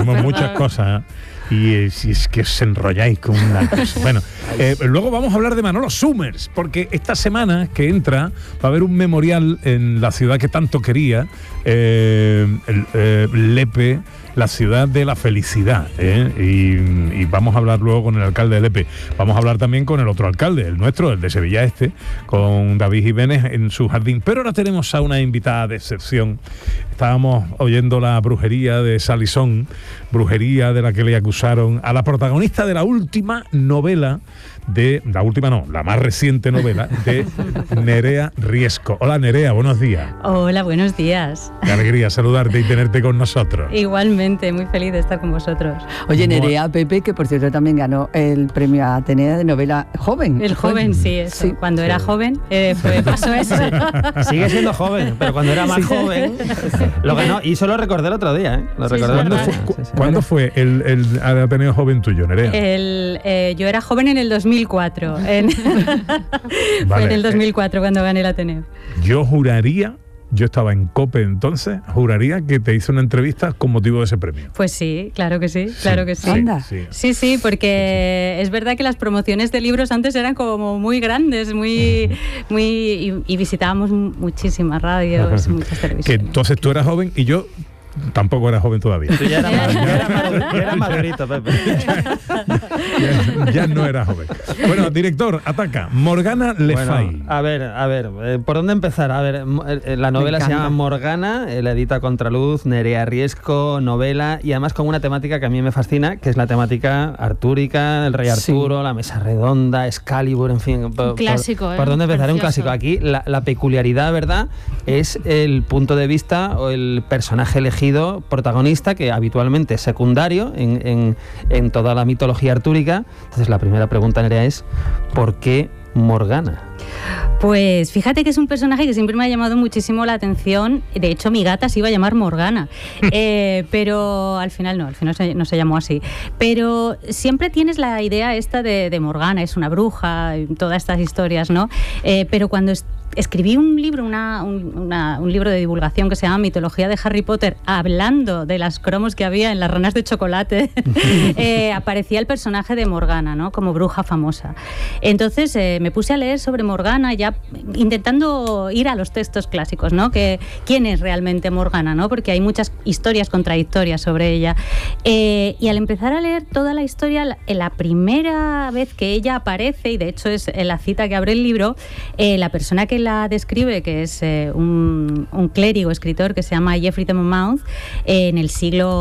tenemos muchas cosas, y si es que os enrolláis con una cosa. Bueno, luego vamos a hablar de Manolo Summers, porque esta semana que entra va a haber un memorial en la ciudad que tanto quería, Lepe, la ciudad de la felicidad, y vamos a hablar luego con el alcalde de Lepe. Vamos a hablar también con el otro alcalde, el nuestro, el de Sevilla Este, con David Jiménez en su jardín. Pero ahora tenemos a una invitada de excepción. Estábamos oyendo la brujería de Salisón, brujería de la que le acusaron a la protagonista de la última novela la más reciente novela de Nerea Riesco. Hola Nerea, buenos días. Hola, buenos días. Qué alegría saludarte y tenerte con nosotros. Igualmente, muy feliz de estar con vosotros. Oye, Nerea, Pepe, que por cierto también ganó el premio Atenea de novela joven. El joven, sí, eso. Sí. Cuando era joven, pasó eso. Sigue siendo joven, pero cuando era más joven lo ganó, y eso lo recordé el otro día, Lo recordé. ¿Cuándo fue el Ateneo joven tuyo, Nerea? Yo era joven en el 2004. Fue en el 2004 cuando gané el Ateneo. Yo estaba en COPE entonces, juraría que te hice una entrevista con motivo de ese premio. Pues sí, claro que sí, claro que sí. Anda. Sí, porque es verdad que las promociones de libros antes eran como muy grandes, y visitábamos muchísimas radios, muchas televisiones. Que entonces tú eras joven y yo tampoco era joven todavía. Tú ya eras madurito, Pepe. Ya no era joven. Bueno, director, ataca. Morgana Le Fay. Bueno, a ver, ¿por dónde empezar? A ver, la novela se llama Morgana, la edita Contraluz, Nerea Riesco, novela, y además con una temática que a mí me fascina, que es la temática artúrica, el rey Arturo, la mesa redonda, Excalibur, en fin. Un clásico, ¿Por dónde empezar? Precioso. Un clásico. Aquí la peculiaridad, ¿verdad?, es el punto de vista o el personaje elegido protagonista, que habitualmente es secundario en toda la mitología artúrica. Entonces la primera pregunta, Nerea, es ¿por qué Morgana? Pues fíjate que es un personaje que siempre me ha llamado muchísimo la atención. De hecho, mi gata se iba a llamar Morgana, pero al final no se llamó así. Pero siempre tienes la idea esta de Morgana, es una bruja, todas estas historias, ¿no? Pero cuando escribí un libro, un libro de divulgación que se llama Mitología de Harry Potter, hablando de las cromos que había en las ranas de chocolate, aparecía el personaje de Morgana, ¿no?, como bruja famosa. Entonces me puse a leer sobre Morgana, ya intentando ir a los textos clásicos, ¿no?, que quién es realmente Morgana, ¿no?, porque hay muchas historias contradictorias sobre ella. Y al empezar a leer toda la historia, la primera vez que ella aparece, y de hecho es la cita que abre el libro, la persona que la describe, que es un clérigo escritor que se llama Geoffrey de Monmouth, en el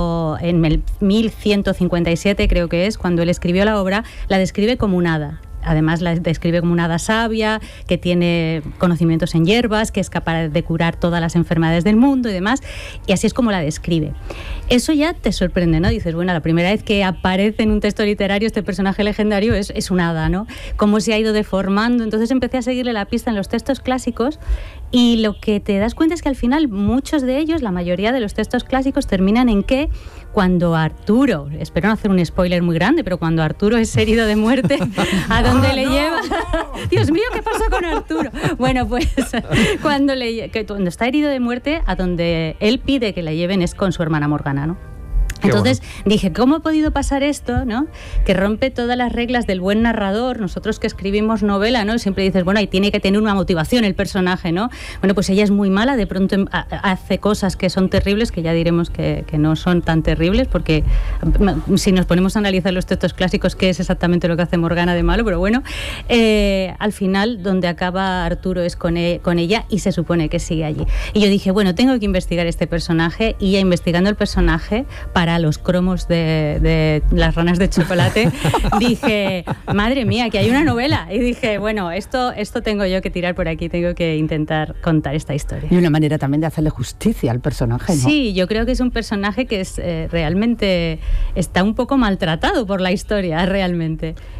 1157 creo que es, cuando él escribió la obra, la describe como un hada. Además la describe como una hada sabia, que tiene conocimientos en hierbas, que es capaz de curar todas las enfermedades del mundo y demás, y así es como la describe. Eso ya te sorprende, ¿no? Dices, bueno, la primera vez que aparece en un texto literario este personaje legendario es una hada, ¿no? Cómo se ha ido deformando. Entonces empecé a seguirle la pista en los textos clásicos, y lo que te das cuenta es que al final muchos de ellos, la mayoría de los textos clásicos, terminan en que cuando Arturo, espero no hacer un spoiler muy grande, pero cuando Arturo es herido de muerte, ¿a dónde le lleva? Dios mío, ¿qué pasó con Arturo? Bueno, pues cuando está herido de muerte, a donde él pide que le lleven es con su hermana Morgana, ¿no? Entonces dije, ¿cómo ha podido pasar esto, ¿no?, que rompe todas las reglas del buen narrador? Nosotros que escribimos novela, ¿no?, siempre dices, bueno, ahí tiene que tener una motivación el personaje, ¿no? Bueno, pues ella es muy mala, de pronto hace cosas que son terribles, que ya diremos que no son tan terribles, porque si nos ponemos a analizar los textos clásicos, ¿qué es exactamente lo que hace Morgana de malo? Pero bueno, al final, donde acaba Arturo es con ella, y se supone que sigue allí. Y yo dije, bueno, tengo que investigar este personaje, y ya investigando el personaje para los cromos de las ranas de chocolate, dije, madre mía, que hay una novela. Y dije, bueno, esto tengo yo que tirar por aquí, tengo que intentar contar esta historia. Y una manera también de hacerle justicia al personaje, ¿no? Sí, yo creo que es un personaje que es realmente está un poco maltratado por la historia, realmente.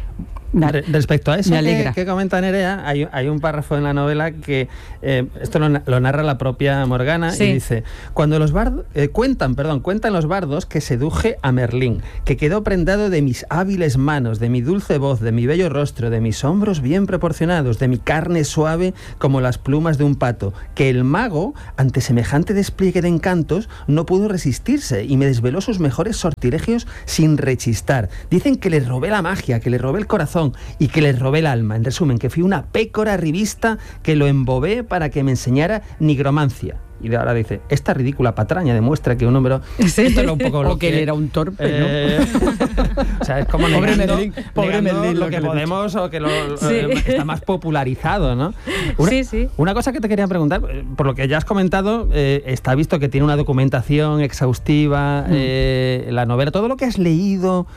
Respecto a eso me alegra. que comenta Nerea, hay un párrafo en la novela que esto lo narra la propia Morgana, Sí. y dice: cuando los bardos cuentan los bardos que seduje a Merlín, que quedó prendado de mis hábiles manos, de mi dulce voz, de mi bello rostro, de mis hombros bien proporcionados, de mi carne suave como las plumas de un pato, que el mago, ante semejante despliegue de encantos, no pudo resistirse y me desveló sus mejores sortilegios sin rechistar. Dicen que le robé la magia, que le robé el corazón y que le robé el alma. En resumen, que fui una pécora revista que lo embobé para que me enseñara nigromancia. Y ahora dice: esta ridícula patraña demuestra que un hombre... Sí. Esto es un poco lo O que él era un torpe, ¿no? O sea, es como Pobre negando, Merlín, pobre negando Merlín, lo lo que que le he podemos o que Sí. está más popularizado, ¿no? Sí. Una cosa que te quería preguntar, por lo que ya has comentado, está visto que tiene una documentación exhaustiva, la novela, todo lo que has leído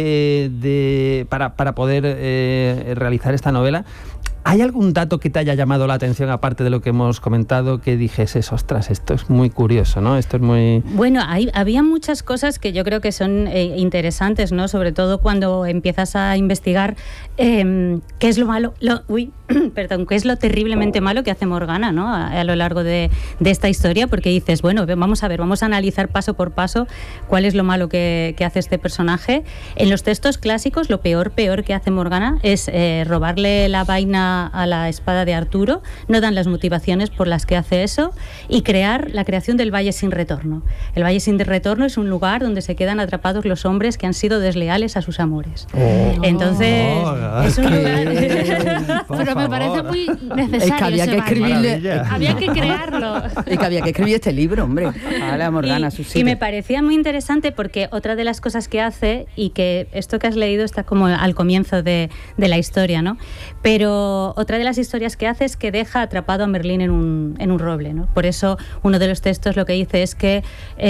para poder realizar esta novela. ¿Hay algún dato que te haya llamado la atención, aparte de lo que hemos comentado, que dijeses: ostras, esto es muy curioso, ¿no? Esto es muy... Bueno, había muchas cosas que yo creo que son interesantes, ¿no? Sobre todo cuando empiezas a investigar qué es lo malo, qué es lo terriblemente malo que hace Morgana, ¿no? A lo largo de esta historia, porque dices, bueno, vamos a analizar paso por paso cuál es lo malo que hace este personaje. En los textos clásicos, lo peor que hace Morgana es robarle la vaina a la espada de Arturo, no dan las motivaciones por las que hace eso, y crear la creación del Valle sin Retorno. El Valle sin Retorno es un lugar donde se quedan atrapados los hombres que han sido desleales a sus amores. Entonces, es un lugar... Pero me parece muy necesario. Es que había ese que baile. escribirle... Había que crearlo. Es que había que escribir este libro, hombre. A la Morgana, a sus y me hijos. parecía muy interesante porque otra de las cosas que hace, y que esto que has leído está como al comienzo de la historia, ¿no? Pero otra de las historias que hace es que deja atrapado a Merlín en un roble, ¿no? Por eso uno de los textos lo que dice es que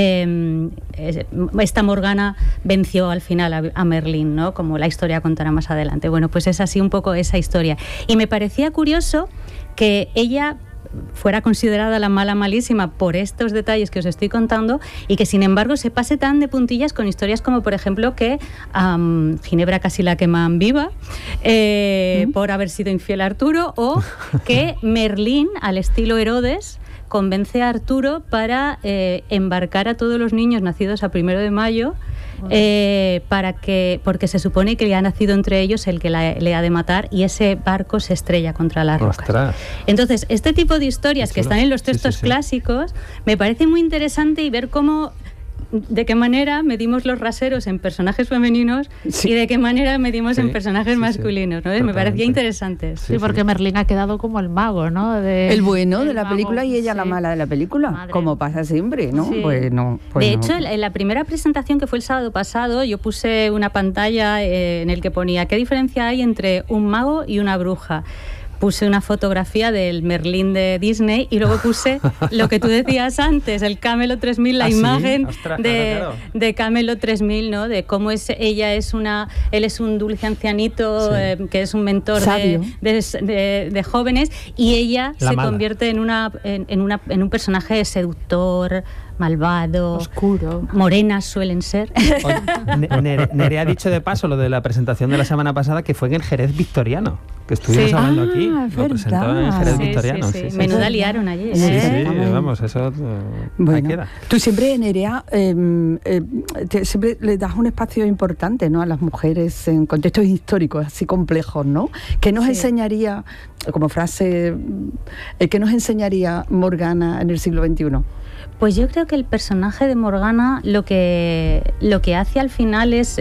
esta Morgana venció al final a Merlín, ¿no? Como la historia contará más adelante. Bueno, pues es así un poco esa historia. Y me parecía curioso que ella fuera considerada la mala malísima por estos detalles que os estoy contando, y que sin embargo se pase tan de puntillas con historias como, por ejemplo, que Ginebra casi la queman viva por haber sido infiel a Arturo, o que Merlín, al estilo Herodes, convence a Arturo para embarcar a todos los niños nacidos a 1 de mayo, porque se supone que le ha nacido entre ellos el que le ha de matar, y ese barco se estrella contra las rocas. Ostras. Entonces, este tipo de historias que están en los textos Sí. clásicos me parece muy interesante, y ver de qué manera medimos los raseros en personajes femeninos y de qué manera medimos en personajes masculinos, ¿no? Me parecía interesante. Sí, porque Merlín ha quedado como el mago, ¿no? El bueno de la mago, película y ella la sí. mala de la película, Madre. como pasa siempre, ¿no? Sí. Pues no. De hecho, en la primera presentación, que fue el sábado pasado, yo puse una pantalla en el que ponía ¿qué diferencia hay entre un mago y una bruja? Puse una fotografía del Merlín de Disney, y luego puse lo que tú decías antes, el Camelot 3000, la imagen Ostras, de, claro. de Camelot 3000, ¿no? De cómo él es un dulce ancianito, que es un mentor Sabio. de jóvenes, y ella La se mala. convierte en un personaje seductor, malvado, Oscuro. morenas suelen ser. Oye, Nerea ha dicho de paso lo de la presentación de la semana pasada, que fue en el Jerez victoriano, que estuvimos Sí. hablando aquí. Es Lo presentó en el verdad. Jerez Sí, victoriano. sí. Menuda liaron allí. Sí, ¿eh? sí, vamos, eso ahí Bueno, queda. tú siempre, Nerea, siempre le das un espacio importante, ¿no?, a las mujeres en contextos históricos así complejos, ¿no? ¿Qué nos enseñaría, como frase, qué nos enseñaría Morgana en el siglo XXI? Pues yo creo que el personaje de Morgana lo que hace al final es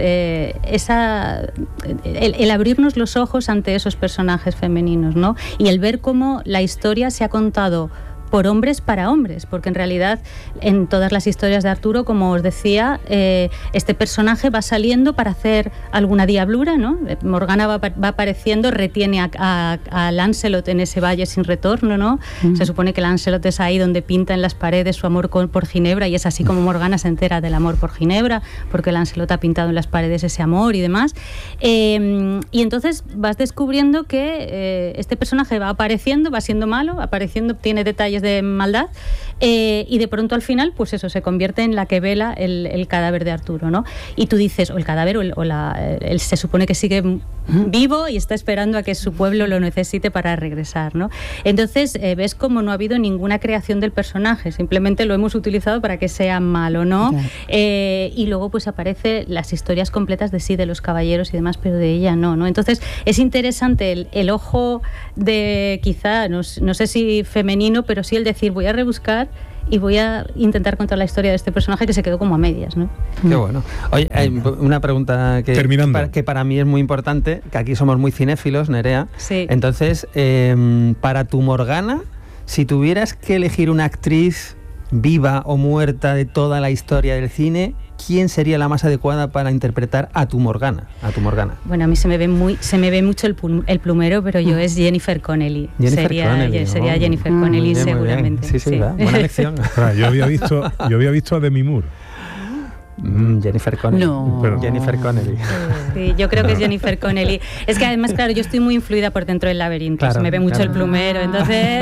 el abrirnos los ojos ante esos personajes femeninos, ¿no? Y el ver cómo la historia se ha contado por hombres para hombres, porque en realidad en todas las historias de Arturo, como os decía, este personaje va saliendo para hacer alguna diablura, ¿no? Morgana va apareciendo, retiene a Lancelot en ese valle sin retorno, ¿no? Se supone que Lancelot es ahí donde pinta en las paredes su amor por Ginebra, y es así como Morgana se entera del amor por Ginebra, porque Lancelot ha pintado en las paredes ese amor y demás. Y entonces vas descubriendo que este personaje va apareciendo, va siendo malo, tiene detalles episodios de maldad, y de pronto al final, pues eso, se convierte en la que vela el cadáver de Arturo, ¿no? Y tú dices, o el cadáver, él se supone que sigue vivo y está esperando a que su pueblo lo necesite para regresar, ¿no? Entonces ves como no ha habido ninguna creación del personaje, simplemente lo hemos utilizado para que sea malo, ¿no? Claro. Y luego pues aparece las historias completas de sí, de los caballeros y demás, pero de ella no. Entonces es interesante el ojo de quizá, no sé si femenino, pero sí el decir, voy a rebuscar y voy a intentar contar la historia de este personaje que se quedó como a medias, ¿no? Qué bueno. Oye, hay una pregunta que para mí es muy importante, que aquí somos muy cinéfilos, Nerea. Sí. Entonces, para tu Morgana, si tuvieras que elegir una actriz viva o muerta de toda la historia del cine, ¿quién sería la más adecuada para interpretar a tu Morgana? Bueno, a mí se me ve mucho el plumero, pero yo es Jennifer Connelly. Sería Jennifer Connelly seguramente. Sí. Buena elección. Yo había visto a Demi Moore. Jennifer Connelly. No. Jennifer Connelly. Sí, yo creo que es Jennifer Connelly. Es que además, claro, yo estoy muy influida por Dentro del laberinto. Claro, se me ve mucho el plumero, entonces...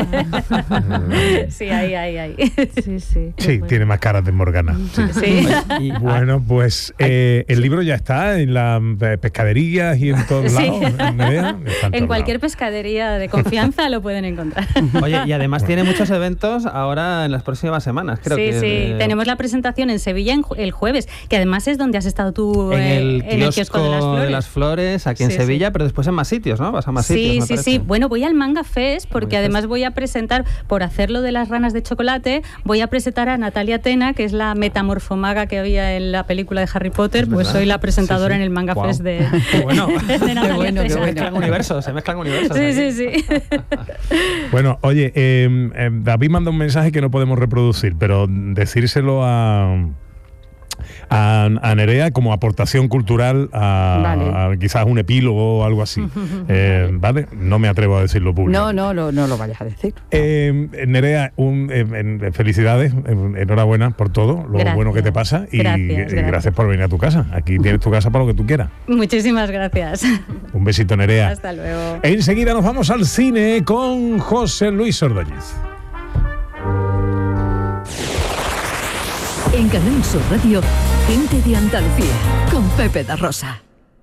sí, ahí. Sí, tiene más caras de Morgana. Sí. Bueno, pues el libro ya está en las pescaderías y en todos lados. En cualquier pescadería de confianza lo pueden encontrar. Oye, y además tiene muchos eventos ahora en las próximas semanas, creo que... Sí, tenemos la presentación en Sevilla el jueves, que además es donde has estado tú en el kiosco de las Flores, aquí en Sevilla, pero después en más sitios, ¿no? Vas a más sitios, Sí. Bueno, voy al Manga Fest porque además voy a presentar, por hacerlo de las ranas de chocolate, voy a presentar a Natalia Tena, que es la metamorfomaga que había en la película de Harry Potter, pues soy la presentadora en el Manga Fest de Natalia Tena. Se mezclan universos. Sí. Bueno, oye, David manda un mensaje que no podemos reproducir, pero decírselo a Nerea como aportación cultural a quizás un epílogo o algo así. ¿Vale? No me atrevo a decirlo público. No lo vayas a decir. Nerea, felicidades, enhorabuena por todo lo bueno que te pasa y gracias por venir a tu casa. Aquí tienes tu casa para lo que tú quieras. Muchísimas gracias. Un besito, Nerea. Hasta luego. Enseguida nos vamos al cine con José Luis Ordóñez. En Canal Sur Radio, Gente de Andalucía, con Pepe da Rosa.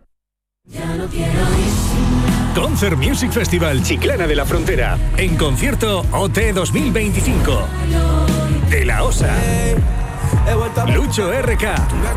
Concert Music Festival Chiclana de la Frontera. En concierto OT 2025. De la Osa. Lucho RK.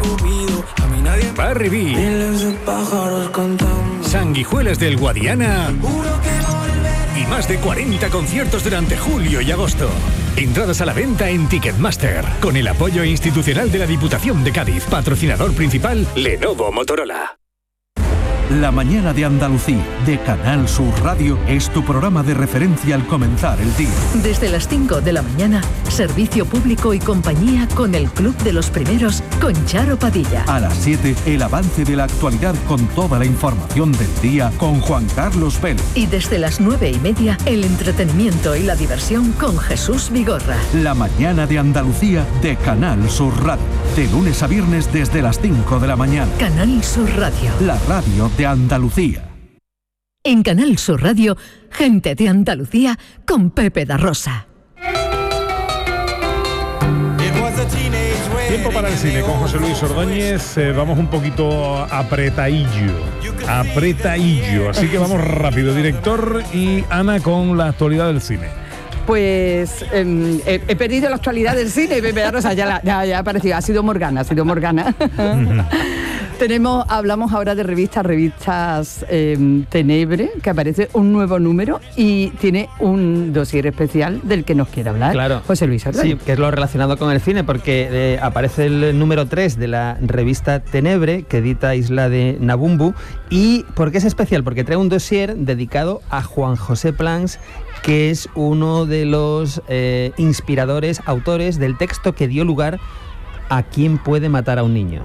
Barry B. Sanguijuelas del Guadiana. Y más de 40 conciertos durante julio y agosto. Entradas a la venta en Ticketmaster, con el apoyo institucional de la Diputación de Cádiz. Patrocinador principal, Lenovo Motorola. La mañana de Andalucía, de Canal Sur Radio, es tu programa de referencia al comenzar el día. Desde las 5 de la mañana, servicio público y compañía con el Club de los Primeros, con Charo Padilla. A las 7, el avance de la actualidad con toda la información del día, con Juan Carlos Vélez. Y desde las 9:30, el entretenimiento y la diversión con Jesús Vigorra. La mañana de Andalucía, de Canal Sur Radio. De lunes a viernes desde las 5 de la mañana. Canal Sur Radio. La radio de Andalucía. En Canal Sur Radio, Gente de Andalucía con Pepe da Rosa. Tiempo para el cine con José Luis Ordóñez. Vamos un poquito apretadillo, así que vamos rápido. Director y Ana con la actualidad del cine. Pues he perdido la actualidad del cine, Pepe da Rosa, ya ha aparecido, ha sido Morgana. Hablamos ahora de revistas Tenebre, que aparece un nuevo número y tiene un dossier especial del que nos quiere hablar, claro. José Luis Ordóñez. Sí, que es lo relacionado con el cine, porque aparece el número 3 de la revista Tenebre, que edita Isla de Nabumbu. ¿Y por qué es especial? Porque trae un dossier dedicado a Juan José Plans, que es uno de los inspiradores, autores del texto que dio lugar a ¿Quién puede matar a un niño?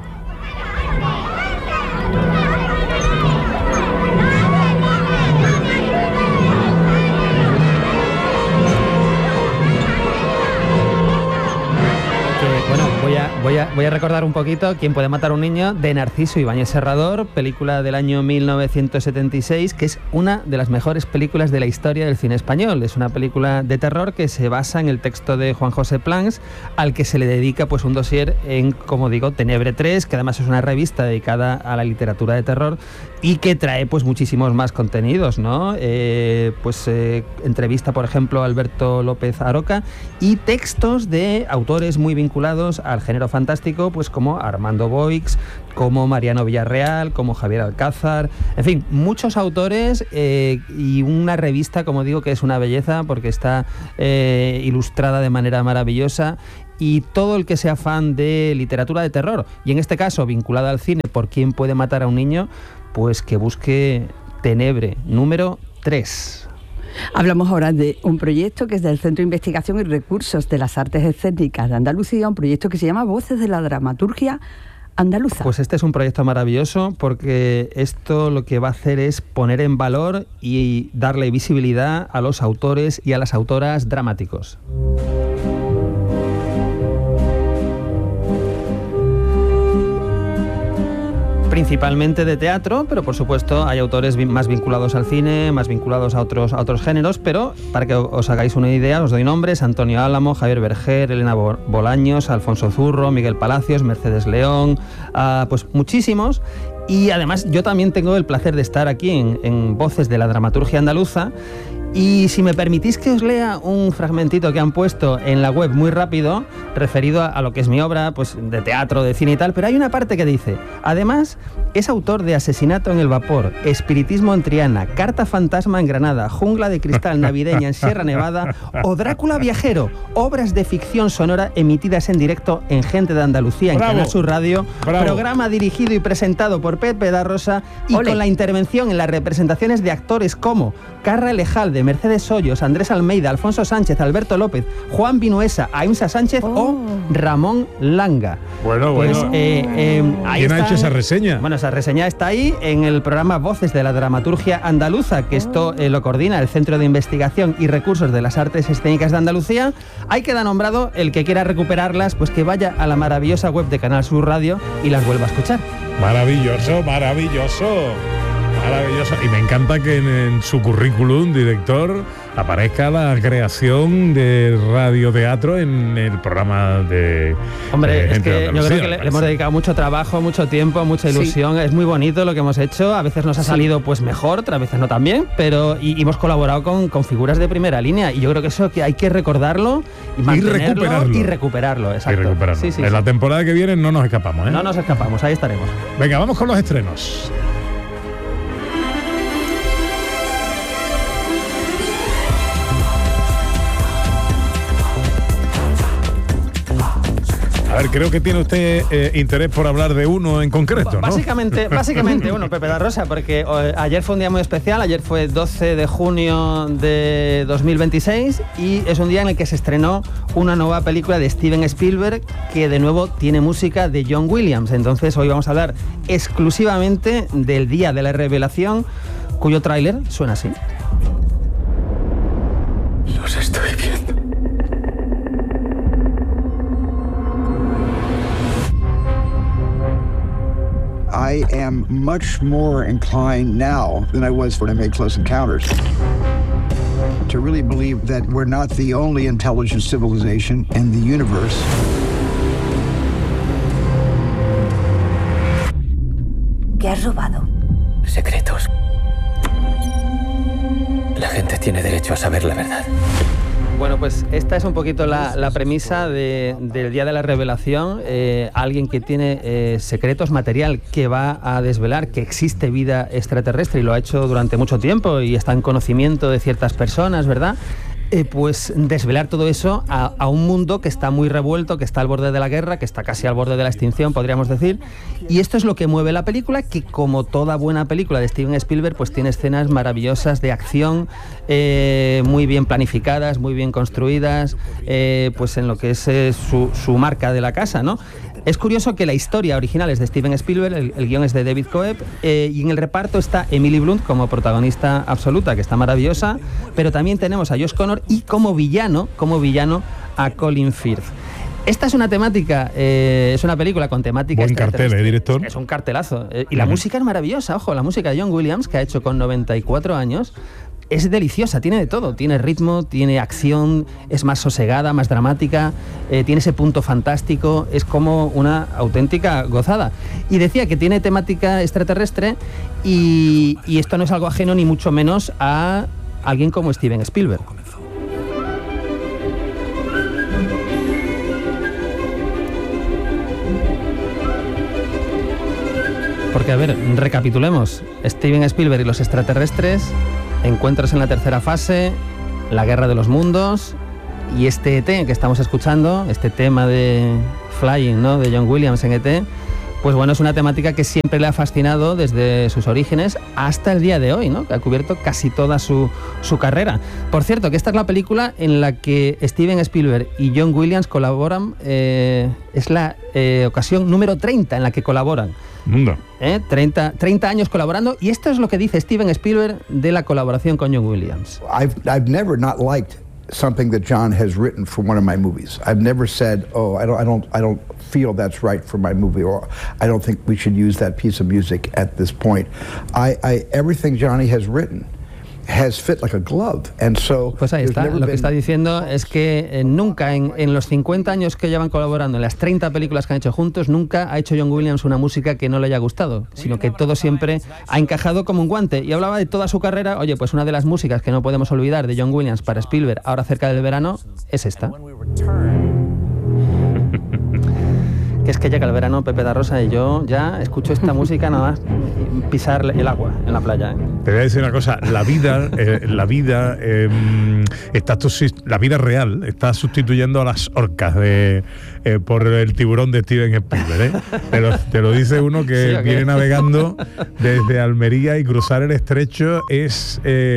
voy a recordar un poquito ¿Quién puede matar a un niño?, de Narciso Ibáñez Serrador, película del año 1976, que es una de las mejores películas de la historia del cine español. Es una película de terror que se basa en el texto de Juan José Plans, al que se le dedica pues un dossier en, como digo, Tenebre 3, que además es una revista dedicada a la literatura de terror y que trae pues muchísimos más contenidos, ¿no? Entrevista, por ejemplo, a Alberto López Aroca y textos de autores muy vinculados al género fantástico, pues como Armando Boix, como Mariano Villarreal, como Javier Alcázar, en fin, muchos autores y una revista, como digo, que es una belleza porque está ilustrada de manera maravillosa. Y todo el que sea fan de literatura de terror, y en este caso vinculada al cine por ¿Quién puede matar a un niño?, pues que busque Tenebre número 3. Hablamos ahora de un proyecto que es del Centro de Investigación y Recursos de las Artes Escénicas de Andalucía, un proyecto que se llama Voces de la Dramaturgia Andaluza. Pues este es un proyecto maravilloso porque esto lo que va a hacer es poner en valor y darle visibilidad a los autores y a las autoras dramáticos. Principalmente de teatro, pero por supuesto hay autores más vinculados al cine, más vinculados a otros géneros, pero para que os hagáis una idea, os doy nombres: Antonio Álamo, Javier Berger, Elena Bolaños, Alfonso Zurro, Miguel Palacios, Mercedes León, pues muchísimos. Y además yo también tengo el placer de estar aquí en Voces de la Dramaturgia Andaluza. Y si me permitís que os lea un fragmentito que han puesto en la web muy rápido, referido a lo que es mi obra, pues de teatro, de cine y tal, pero hay una parte que dice: además, es autor de Asesinato en el Vapor, Espiritismo en Triana, Carta Fantasma en Granada, Jungla de Cristal navideña en Sierra Nevada o Drácula Viajero, obras de ficción sonora emitidas en directo en Gente de Andalucía, en Canal Sur Radio, programa dirigido y presentado por Pepe da Rosa y con la intervención en las representaciones de actores como Carra Lejalde, Mercedes Hoyos, Andrés Almeida, Alfonso Sánchez, Alberto López, Juan Vinuesa, Aimsa Sánchez o Ramón Langa. Bueno. ¿Quién ha hecho esa reseña? Bueno, esa reseña está ahí en el programa Voces de la Dramaturgia Andaluza, que esto lo coordina el Centro de Investigación y Recursos de las Artes Escénicas de Andalucía. Ahí queda nombrado. El que quiera recuperarlas, pues que vaya a la maravillosa web de Canal Sur Radio y las vuelva a escuchar. Maravilloso. Y me encanta que en su currículum, director, aparezca la creación de radioteatro en el programa de... Hombre, es que yo creo que le hemos dedicado mucho trabajo, mucho tiempo, mucha ilusión. Sí. Es muy bonito lo que hemos hecho. A veces nos ha salido pues mejor, otras veces no tan bien, pero y hemos colaborado con figuras de primera línea. Y yo creo que eso que hay que recordarlo y mantenerlo y recuperarlo. Exacto. Sí, en la temporada que viene no nos escapamos, ¿eh? No nos escapamos, ahí estaremos. Venga, vamos con los estrenos. A ver, creo que tiene usted interés por hablar de uno en concreto, ¿no? Básicamente uno, Pepe da Rosa, porque ayer fue un día muy especial. Ayer fue 12 de junio de 2026 y es un día en el que se estrenó una nueva película de Steven Spielberg que de nuevo tiene música de John Williams. Entonces hoy vamos a hablar exclusivamente del Día de la Revelación, cuyo tráiler suena así. Los estoy viendo. I am much more inclined now than I was when I made Close Encounters to really believe that we're not the only intelligent civilization in the universe. ¿Qué has robado? Secretos. La gente tiene derecho a saber la verdad. Bueno, pues esta es un poquito la premisa del Día de la Revelación. Alguien que tiene secretos, material que va a desvelar que existe vida extraterrestre y lo ha hecho durante mucho tiempo y está en conocimiento de ciertas personas, ¿verdad? Pues desvelar todo eso a un mundo que está muy revuelto, que está al borde de la guerra, que está casi al borde de la extinción, podríamos decir. Y esto es lo que mueve la película, que como toda buena película de Steven Spielberg, pues tiene escenas maravillosas de acción, muy bien planificadas, muy bien construidas, pues en lo que es su marca de la casa, ¿no? Es curioso que la historia original es de Steven Spielberg, el guión es de David Coeb, y en el reparto está Emily Blunt como protagonista absoluta, que está maravillosa, pero también tenemos a Josh Connor y como villano a Colin Firth. Esta es una temática, es una película con temática. Buen cartel, director. Es un cartelazo. Y la música es maravillosa, ojo, la música de John Williams, que ha hecho con 94 años, es deliciosa, tiene de todo, tiene ritmo, tiene acción, es más sosegada, más dramática, tiene ese punto fantástico, es como una auténtica gozada. Y decía que tiene temática extraterrestre y esto no es algo ajeno ni mucho menos a alguien como Steven Spielberg. Porque, a ver, recapitulemos. Steven Spielberg y los extraterrestres, encuentros en la tercera fase, la guerra de los mundos y este ET que estamos escuchando, este tema de Flying, ¿no?, de John Williams en ET, pues bueno, es una temática que siempre le ha fascinado desde sus orígenes hasta el día de hoy, ¿no?, que ha cubierto casi toda su carrera. Por cierto, que esta es la película en la que Steven Spielberg y John Williams colaboran, es la ocasión número 30 en la que colaboran. 30 años colaborando, y esto es lo que dice Steven Spielberg de la colaboración con John Williams. I've never not liked something that John has written for one of my movies. I've never said, "Oh, I don't feel that's right for my movie," or "I don't think we should use that piece of music at this point." Everything Johnny has written has fit like a glove, and so pues ahí está, lo que está diciendo es que nunca en los 50 años que llevan colaborando, en las 30 películas que han hecho juntos, nunca ha hecho John Williams una música que no le haya gustado, sino que todo siempre ha encajado como un guante. Y hablaba de toda su carrera. Oye, pues una de las músicas que no podemos olvidar de John Williams para Spielberg ahora cerca del verano es esta. Que es que llega el verano, Pepe da Rosa, y yo ya escucho esta música nada más pisar el agua en la playa. Te voy a decir una cosa, la vida real está sustituyendo a las orcas por el tiburón de Steven Spielberg, Te lo dice uno que sí, okay, viene navegando desde Almería, y cruzar el estrecho es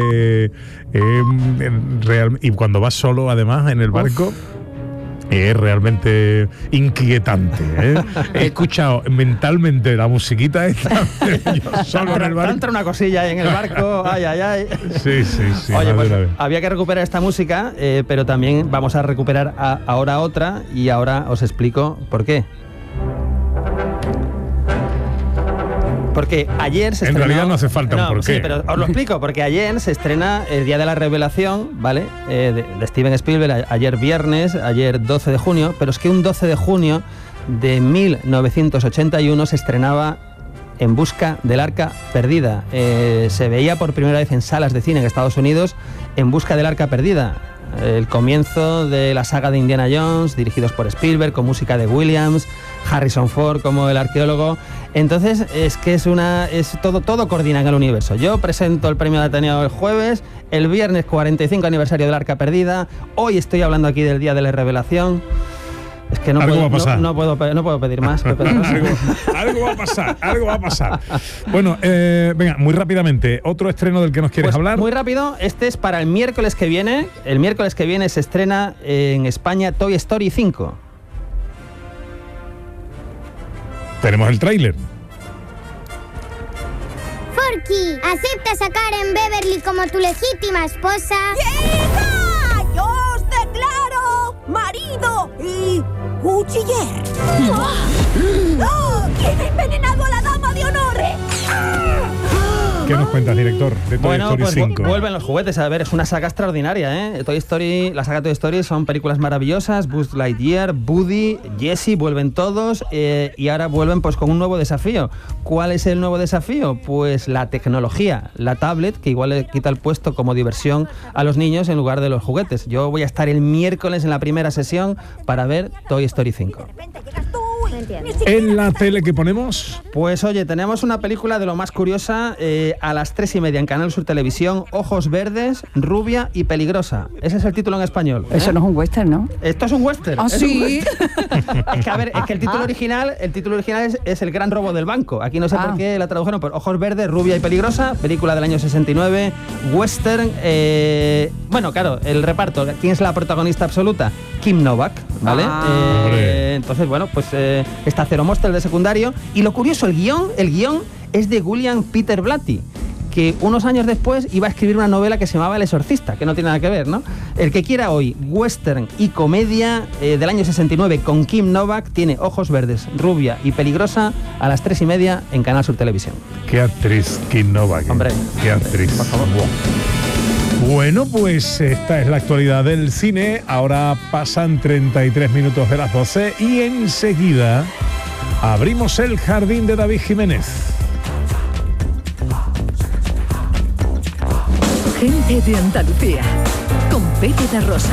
real, y cuando vas solo además en el barco. Es realmente inquietante, He escuchado mentalmente la musiquita esta, yo solo en el barco. Entra una cosilla ahí en el barco, ay. Sí. Oye, pues había que recuperar esta música, pero también vamos a recuperar ahora otra, y ahora os explico por qué. Porque ayer se estrenó... En realidad no hace falta un porqué. Sí, pero os lo explico, porque ayer se estrena el Día de la Revelación, ¿vale?, de Steven Spielberg, ayer viernes, ayer 12 de junio, pero es que un 12 de junio de 1981 se estrenaba En busca del arca perdida. Se veía por primera vez en salas de cine en Estados Unidos En busca del arca perdida. El comienzo de la saga de Indiana Jones, dirigidos por Spielberg, con música de Williams, Harrison Ford como el arqueólogo. Entonces es que es todo coordina en el universo. Yo presento el premio de Ateneo el jueves, el viernes 45 aniversario del Arca Perdida, hoy estoy hablando aquí del Día de la Revelación. Es que no puedo pedir más, Pepe. algo va a pasar. Bueno, venga, muy rápidamente, otro estreno del que nos quieres hablar. Muy rápido, este es para el miércoles que viene. El miércoles que viene se estrena en España Toy Story 5. Tenemos el tráiler. Forky, ¿aceptas a Karen Beverly como tu legítima esposa? ¡Hija! ¡Yo os declaro marido y cuchiller! ¡Oh! ¿Quién ha envenenado a la dama de honor? ¿Qué nos cuentas, director, de Toy Story 5? Vuelven los juguetes. A ver, es una saga extraordinaria, la saga Toy Story son películas maravillosas. Buzz Lightyear, Woody, Jessie, vuelven todos, y ahora vuelven pues con un nuevo desafío. ¿Cuál es el nuevo desafío? Pues la tecnología, la tablet, que igual le quita el puesto como diversión a los niños en lugar de los juguetes. Yo voy a estar el miércoles en la primera sesión para ver Toy Story 5. ¿En la tele que ponemos? Pues oye, tenemos una película de lo más curiosa, a las 3:30 en Canal Sur Televisión, Ojos verdes, rubia y peligrosa. Ese es el título en español. Eso no es un western, ¿no? Esto es un western. ¿Ah, sí? Es que, a ver, es que el título original es El gran robo del banco. Aquí no sé por qué la tradujeron por Ojos verdes, rubia y peligrosa, película del año 69, western. Bueno, claro, el reparto. ¿Quién es la protagonista absoluta? Kim Novak, ¿vale? Entonces, bueno, pues está Zero Mostel de secundario. Y lo curioso, el guión es de William Peter Blatty, que unos años después iba a escribir una novela que se llamaba El exorcista, que no tiene nada que ver, ¿no? El que quiera hoy, western y comedia del año 69 con Kim Novak, tiene Ojos verdes, rubia y peligrosa a las 3:30 en Canal Sur Televisión. Qué actriz Kim Novak. Hombre, qué actriz. Por favor. Bueno, pues esta es la actualidad del cine. Ahora pasan 33 minutos de las 12 y enseguida abrimos el jardín de David Jiménez. Gente de Andalucía, con Pepe da Rosa.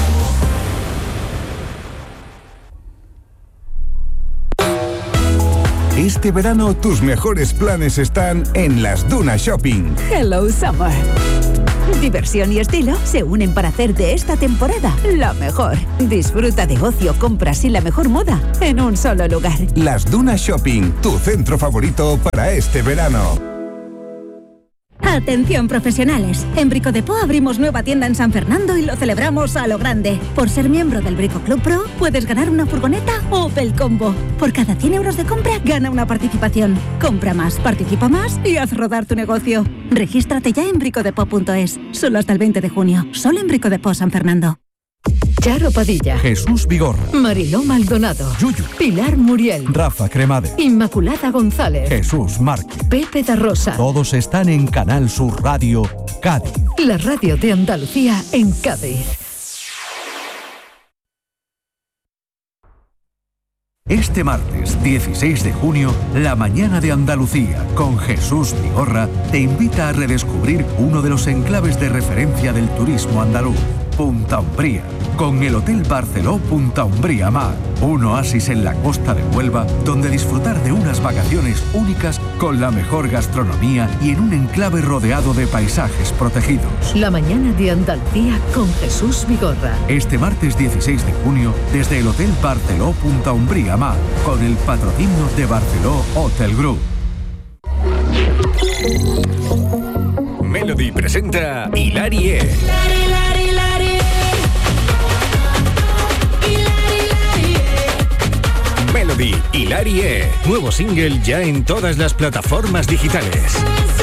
Este verano tus mejores planes están en Las Dunas Shopping. Hello Summer. Diversión y estilo se unen para hacer de esta temporada la mejor. Disfruta de ocio, compras y la mejor moda en un solo lugar. Las Dunas Shopping, tu centro favorito para este verano. Atención profesionales, en Brico Depot abrimos nueva tienda en San Fernando y lo celebramos a lo grande. Por ser miembro del Brico Club Pro puedes ganar una furgoneta Opel Combo. Por cada 100 euros de compra gana una participación. Compra más, participa más y haz rodar tu negocio. Regístrate ya en bricodepot.es. Solo hasta el 20 de junio. Solo en Brico Depot San Fernando. Charo Padilla, Jesús Vigorra, Mariló Maldonado, Yuyu, Pilar Muriel, Rafa Cremades, Inmaculada González, Jesús Márquez, Pepe da Rosa. Todos están en Canal Sur Radio Cádiz. La radio de Andalucía en Cádiz. Este martes 16 de junio, La Mañana de Andalucía con Jesús Vigorra te invita a redescubrir uno de los enclaves de referencia del turismo andaluz, Punta Umbría, con el Hotel Barceló Punta Umbría Mar, un oasis en la costa de Huelva donde disfrutar de unas vacaciones únicas con la mejor gastronomía y en un enclave rodeado de paisajes protegidos. La Mañana de Andalucía con Jesús Vigorra. Este martes 16 de junio, desde el Hotel Barceló Punta Umbría Mar, con el patrocinio de Barceló Hotel Group. Melody presenta Hilarie. Melody Hilarie, nuevo single ya en todas las plataformas digitales.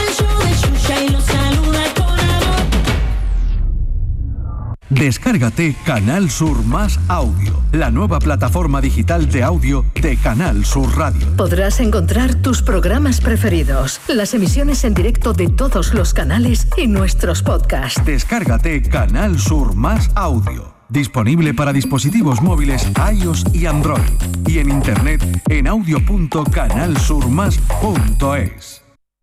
Descárgate Canal Sur Más Audio, la nueva plataforma digital de audio de Canal Sur Radio. Podrás encontrar tus programas preferidos, las emisiones en directo de todos los canales y nuestros podcasts. Descárgate Canal Sur Más Audio. Disponible para dispositivos móviles iOS y Android. Y en internet en audio.canalsurmas.es.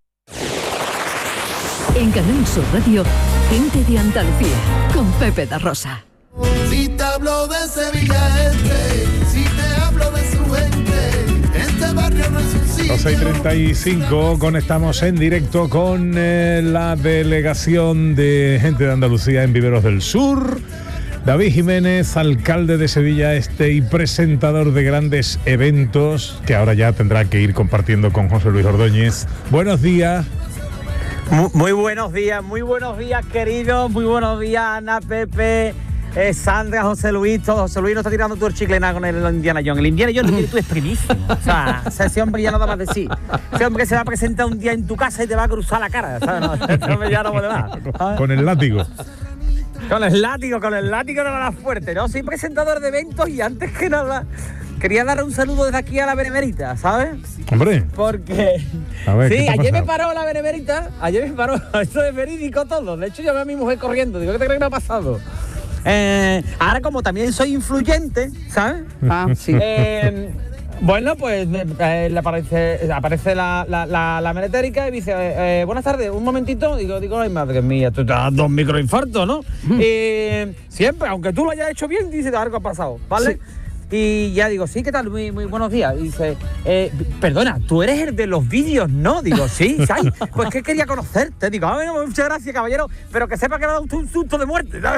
En Canal Sur Radio, Gente de Andalucía, con Pepe da Rosa. Si te hablo de Sevilla Este, si te hablo de su gente, este barrio no es un sitio. 12:35, conectamos en directo con la delegación de Gente de Andalucía en Viveros del Sur. David Jiménez, alcalde de Sevilla Este y presentador de grandes eventos, que ahora ya tendrá que ir compartiendo con José Luis Ordóñez. Buenos días. Muy buenos días, queridos. Muy buenos días, Ana, Pepe, Sandra, José Luis. Todo. José Luis no está tirando tú el chicle nada con el Indiana Jones. El Indiana Jones lo tiene tú exprimísimo. O sea, ese hombre ya no da más de sí. Ese hombre que se va a presentar un día en tu casa y te va a cruzar la cara. ¿Sabes? No, ese hombre ya no puede más. Con el látigo. Con el látigo no va a dar fuerte, ¿no? Soy presentador de eventos y antes que nada quería dar un saludo desde aquí a la Benemérita, ¿sabes? Hombre. Porque a ver, sí, ayer me paró la Benemérita, esto es verídico todo. De hecho, llamé a mi mujer corriendo, digo, ¿qué te crees que me ha pasado? Ahora como también soy influyente, ¿sabes? Ah, sí. Bueno, pues aparece la meretérica y dice, buenas tardes, un momentito. Digo, ay, madre mía, tú te has dado un microinfarto, ¿no? Siempre, aunque tú lo hayas hecho bien, dice, algo ha pasado, ¿vale? Sí. Y ya digo, sí, ¿qué tal? Muy buenos días. Y dice, perdona, tú eres el de los vídeos, ¿no? Digo, sí, ¿sabes? Pues que quería conocerte. Digo, muchas gracias, caballero, pero que sepa que me ha dado un susto de muerte, ¿sabes?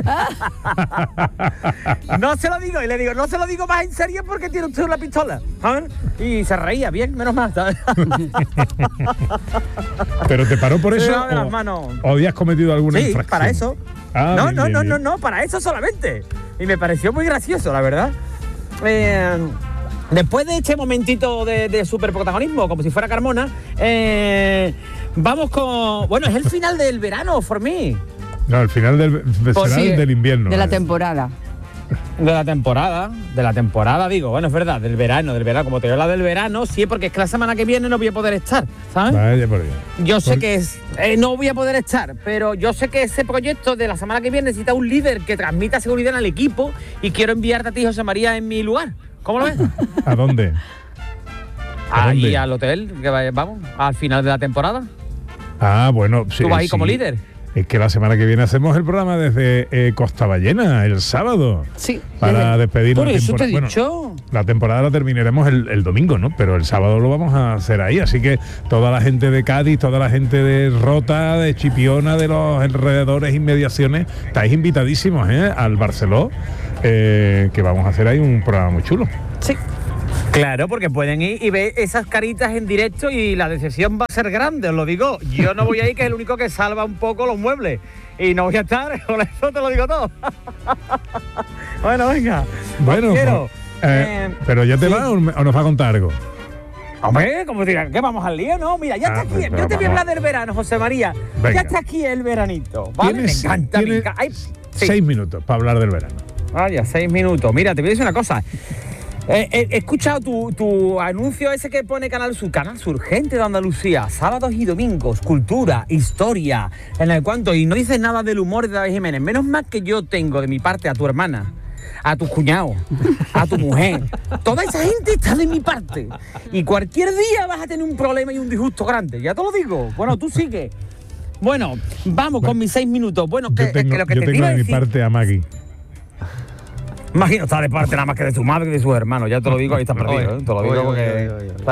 No se lo digo, y le digo, no se lo digo más en serio porque tiene usted una pistola, ¿sabes? Y se reía, bien, menos mal, ¿sabes? ¿Pero te paró por eso o habías cometido alguna infracción? Sí, para eso. No, para eso solamente. Y me pareció muy gracioso, la verdad. Después de este momentito de superprotagonismo, como si fuera Carmona, Vamos con... Bueno, es el final del verano, for me. No, el final del invierno. De la temporada. De la temporada, digo, bueno, es verdad, del verano, como te habla del verano, sí, porque es que la semana que viene no voy a poder estar, ¿sabes? Vaya por Dios. Yo sé que no voy a poder estar, pero yo sé que ese proyecto de la semana que viene necesita un líder que transmita seguridad al equipo y quiero enviarte a ti, José María, en mi lugar. ¿Cómo lo ves? ¿A dónde? Ahí al hotel, que vamos, al final de la temporada. Ah, bueno, sí. ¿Tú vas ahí como líder? Es que la semana que viene hacemos el programa desde Costa Ballena, el sábado. Sí. Para despedirnos. Por eso te he dicho. La temporada la terminaremos el domingo, ¿no? Pero el sábado lo vamos a hacer ahí. Así que toda la gente de Cádiz, toda la gente de Rota, de Chipiona, de los alrededores, inmediaciones, estáis invitadísimos, al Barceló, que vamos a hacer ahí un programa muy chulo. Sí. Claro, porque pueden ir y ver esas caritas en directo y la decepción va a ser grande, os lo digo. Yo no voy a ir, que es el único que salva un poco los muebles. Y no voy a estar, con eso te lo digo todo. Bueno, venga. Bueno, pero ya te va o nos va a contar algo. Hombre, como digan, ¿qué vamos al lío? No, mira, ya está aquí. Yo te voy a hablar del verano, José María. Venga. Ya está aquí el veranito, ¿vale? Me encanta. Ay, sí. 6 minutos para hablar del verano. Vaya, 6 minutos. Mira, te voy a decir una cosa. He escuchado tu anuncio ese que pone Canal Sur, gente de Andalucía, sábados y domingos, cultura, historia, en el cuanto, y no dices nada del humor de David Jiménez. Menos mal que yo tengo de mi parte a tu hermana, a tu cuñado, a tu mujer. Toda esa gente está de mi parte. Y cualquier día vas a tener un problema y un disgusto grande, ya te lo digo. Bueno, tú sigue. Bueno, vamos con mis 6 minutos. Bueno, yo tengo de mi parte a Maggie. Maggie no está de parte nada más que de su madre y de sus hermanos, ya te lo digo, ahí está perdido, te lo digo porque...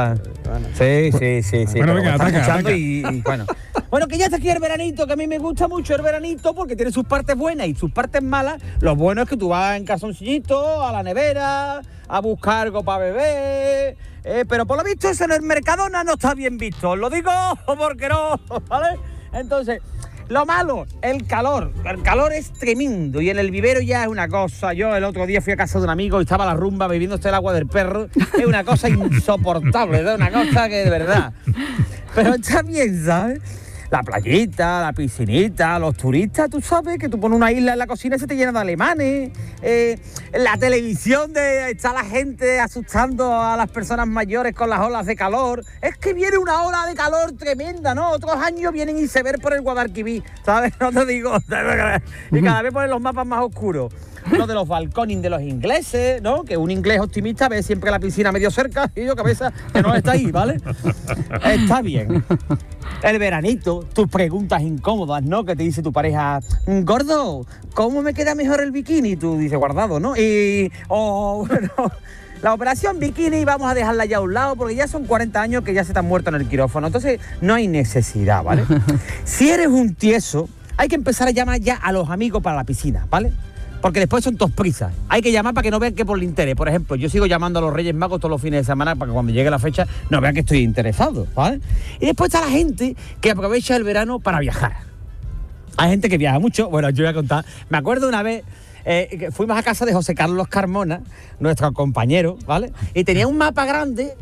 Sí. Bueno, venga, ataca. Y bueno, que ya está aquí el veranito, que a mí me gusta mucho el veranito porque tiene sus partes buenas y sus partes malas. Lo bueno es que tú vas en calzoncillito a la nevera a buscar algo para beber, pero por lo visto eso en el Mercadona no está bien visto, os lo digo porque no, ¿vale? Entonces... Lo malo, el calor es tremendo y en el vivero ya es una cosa. Yo el otro día fui a casa de un amigo y estaba la rumba bebiéndose el agua del perro. Es una cosa insoportable, es una cosa que de verdad. Pero está bien, ¿sabes? La playita, la piscinita, los turistas, tú sabes que tú pones una isla en la cocina y se te llena de alemanes. La televisión está la gente asustando a las personas mayores con las olas de calor. Es que viene una ola de calor tremenda, ¿no? Otros años vienen y se ven por el Guadalquivir, ¿sabes? No te digo. Y cada vez ponen los mapas más oscuros. Lo de los balcones de los ingleses, ¿no? Que un inglés optimista ve siempre la piscina medio cerca y yo cabeza que no está ahí, ¿vale? Está bien. El veranito, tus preguntas incómodas, ¿no? Que te dice tu pareja, gordo, ¿cómo me queda mejor el bikini? Y tú dices, guardado, ¿no? Bueno, la operación bikini vamos a dejarla ya a un lado porque ya son 40 años que ya se te han muerto en el quirófano. Entonces, no hay necesidad, ¿vale? Si eres un tieso, hay que empezar a llamar ya a los amigos para la piscina, ¿vale? Porque después son tos prisas. Hay que llamar para que no vean que por el interés. Por ejemplo, yo sigo llamando a los Reyes Magos todos los fines de semana para que cuando llegue la fecha no vean que estoy interesado, ¿vale? Y después está la gente que aprovecha el verano para viajar. Hay gente que viaja mucho. Bueno, yo voy a contar. Me acuerdo una vez que fuimos a casa de José Carlos Carmona, nuestro compañero, ¿vale? Y tenía un mapa grande.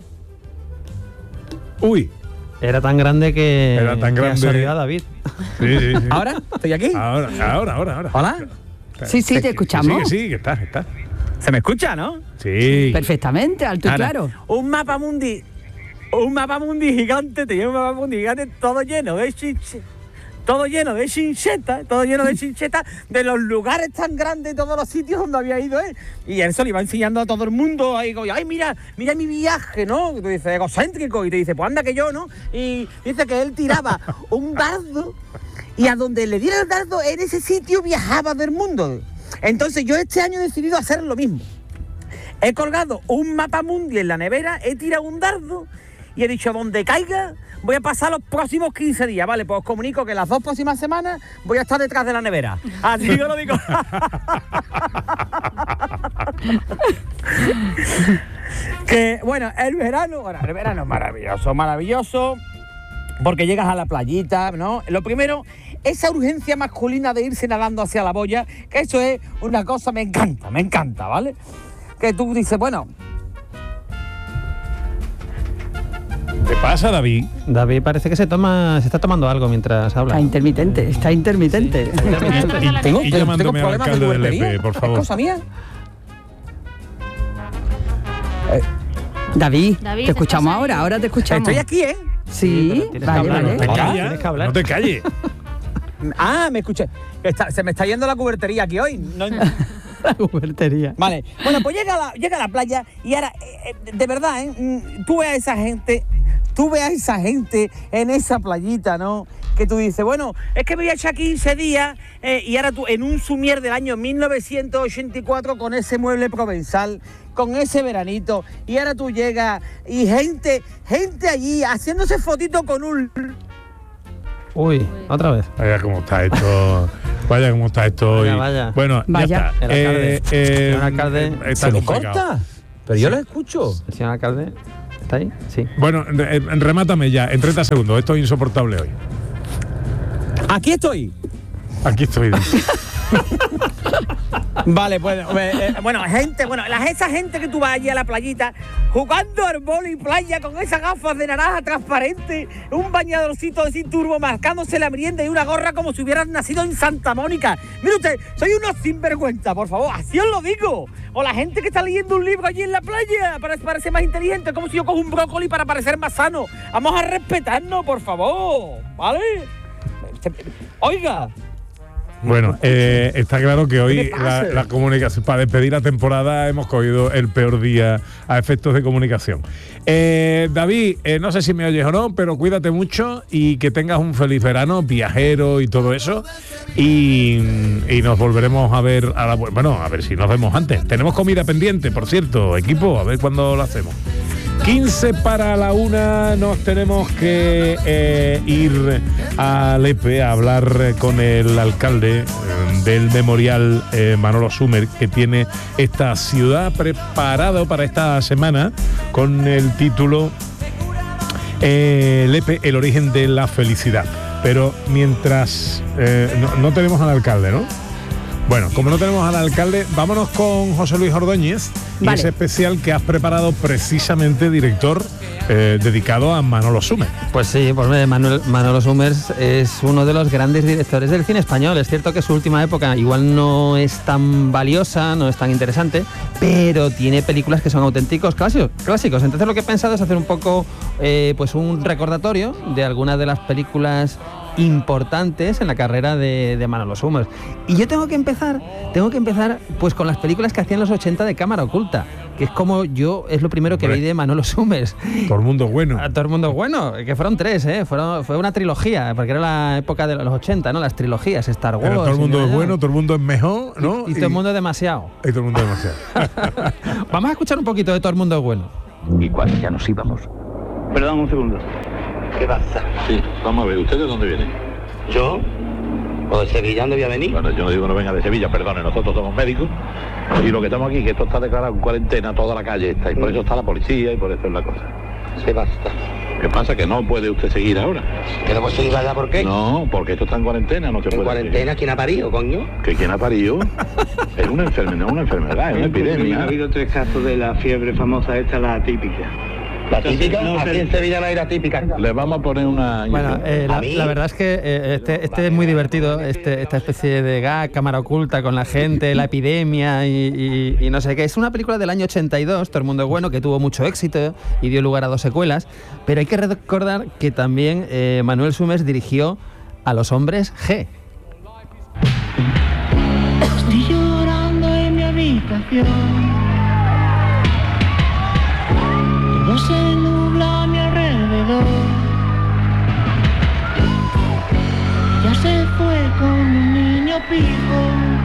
Uy. Era tan grande que absorbió a David. Sí. ¿Ahora? ¿Estoy aquí? Ahora. ¿Hola? Sí, te escuchamos. Sí, que estás. ¿Se me escucha, no? Sí. Perfectamente, alto y claro. Un mapa mundi gigante, tenía un mapa mundi gigante todo lleno de chinchetas, de los lugares tan grandes, todos los sitios donde había ido él. Y él se lo iba enseñando a todo el mundo, ahí, ay, mira mi viaje, ¿no? Y te dice, egocéntrico, y te dice, pues anda que yo, ¿no? Y dice que él tiraba un dardo, y a donde le diera el dardo, en ese sitio viajaba del mundo. Entonces yo este año he decidido hacer lo mismo. He colgado un mapa mundi en la nevera, he tirado un dardo, y he dicho, donde caiga, voy a pasar los próximos 15 días, ¿vale? Pues os comunico que las 2 próximas semanas voy a estar detrás de la nevera. Así que lo digo. Que, bueno, el verano es maravilloso, porque llegas a la playita, ¿no? Lo primero, esa urgencia masculina de irse nadando hacia la boya, que eso es una cosa, me encanta, ¿vale? Que tú dices, bueno... ¿Qué pasa, David? David parece que se está tomando algo mientras habla. Está intermitente. Y llamándome al alcalde del EP, por favor. ¿Es cosa mía? David, David, te escuchamos ahora te escuchamos. Estoy aquí, ¿eh? Sí, vale. No te calles. Me escuché. Se me está yendo la cubertería aquí hoy. No, La cubertería. Vale. Bueno, pues llega a la playa y ahora, de verdad, tú ves a esa gente en esa playita, ¿no? Que tú dices, bueno, es que me voy a echar 15 días y ahora tú en un sumier del año 1984 con ese mueble provenzal, con ese veranito, y ahora tú llegas y gente allí haciéndose fotito con un... Uy, otra vez. Vaya cómo está esto. Vaya cómo está esto hoy. Vaya. Bueno, Vaya. ya está. Señor alcalde, está ¿Se me complicado. corta? Pero yo lo escucho. ¿El señor alcalde está ahí? Sí. Bueno, remátame ya, en 30 segundos. Esto es insoportable hoy. Aquí estoy. Aquí estoy. Vale, pues, esa gente que tú vas allí a la playita jugando al vóley playa con esas gafas de naranja transparente, un bañadorcito así turbo marcándose la merienda y una gorra como si hubieran nacido en Santa Mónica. Mire usted, soy unos sinvergüenza, por favor, así os lo digo. O la gente que está leyendo un libro allí en la playa para parecer más inteligente, como si yo cojo un brócoli para parecer más sano. Vamos a respetarnos, por favor, ¿vale? Oiga. Bueno, está claro que hoy la comunicación, para despedir la temporada, hemos cogido el peor día a efectos de comunicación. David, no sé si me oyes o no, pero cuídate mucho y que tengas un feliz verano, viajero y todo eso. Y nos volveremos a ver, a ver si nos vemos antes. Tenemos comida pendiente, por cierto, equipo, a ver cuándo lo hacemos. 15 para la 1, nos tenemos que ir a Lepe a hablar con el alcalde del Memorial Manolo Sumer, que tiene esta ciudad preparado para esta semana con el título Lepe, el origen de la felicidad. Pero mientras no tenemos al alcalde, ¿no? Bueno, como no tenemos al alcalde, vámonos con José Luis Ordóñez y ese especial que has preparado precisamente, director, dedicado a Manolo Sumer. Pues sí, pues Manolo Sumer es uno de los grandes directores del cine español. Es cierto que su última época igual no es tan valiosa, no es tan interesante, pero tiene películas que son auténticos clásicos. Entonces lo que he pensado es hacer un poco pues un recordatorio de algunas de las películas importantes en la carrera de Manolo Sumer. Y yo tengo que empezar pues con las películas que hacía en los 80 de cámara oculta, que es como es lo primero que vi de Manolo Sumer. Todo el mundo bueno. Todo el mundo bueno, que fueron 3, fue una trilogía, porque era la época de los 80, ¿no? Las trilogías, Star Wars. Pero todo el mundo es bueno, todo el mundo es mejor, ¿no? Y todo el mundo es demasiado. Y todo el mundo es demasiado. Vamos a escuchar un poquito de Todo el mundo es bueno. ¿Y cuándo ya nos íbamos? Perdón, un segundo. ¿Qué pasa? Sí, vamos a ver, ¿usted de dónde viene? ¿Yo? ¿O de Sevilla dónde voy a venir? Bueno, yo no digo que no venga de Sevilla, perdone, nosotros somos médicos y lo que estamos aquí, que esto está declarado en cuarentena, toda la calle está, y por eso está la policía y por eso es la cosa. Se basta. ¿Qué pasa? ¿Que no puede usted seguir ahora? ¿Que no puedo seguir allá por qué? No, porque esto está en cuarentena, no se puede. ¿En cuarentena? Seguir. ¿Quién ha parido, coño? ¿Que quién ha parido? Es una enfermedad, es una epidemia. Ha habido 3 casos de la fiebre famosa esta, la típica. ¿La típica? No, aquí en Sevilla no hay la típica. Le vamos a poner una... Bueno, la verdad es que este es muy divertido, esta especie de gag, cámara oculta con la gente, la epidemia y no sé qué. Es una película del año 82, Todo el mundo es bueno, que tuvo mucho éxito y dio lugar a 2 secuelas, pero hay que recordar que también Manuel Sumer dirigió A los hombres G. Estoy llorando en mi habitación. Todo se nubla a mi alrededor. Ella se fue con un niño pijo